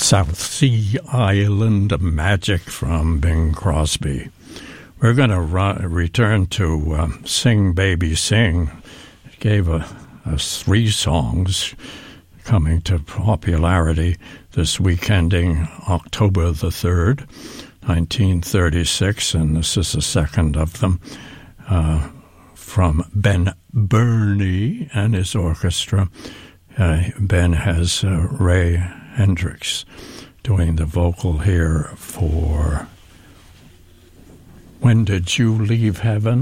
South Sea Island Magic from Bing Crosby. We're going to return to Sing Baby Sing. It gave us 3 songs coming to popularity this week ending October the 3rd, 1936, and this is the second of them from Ben Burney and his orchestra. Ben has Ray Hendricks doing the vocal here for When Did You Leave Heaven?